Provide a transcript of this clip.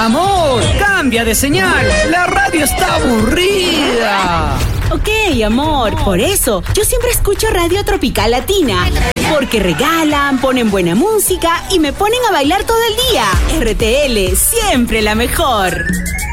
Amor, cambia de señal. La radio está aburrida. Ok, amor, por eso yo siempre escucho Radio Tropical Latina. Porque regalan, ponen buena música y me ponen a bailar todo el día. RTL, siempre la mejor.